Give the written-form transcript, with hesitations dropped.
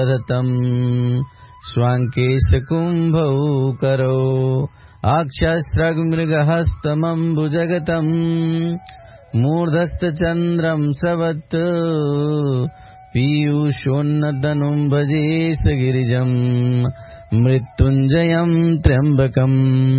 दत्तम् स्वाङ्केशकुम्भौ करौ आक्षस्रग्मृगहस्तमम्बुजगतम् मूर्धस्थचन्द्रं सवत् पीयूषोन्नतनुं भजे स गिरिजम् मृत्युञ्जयं त्र्यम्बकम्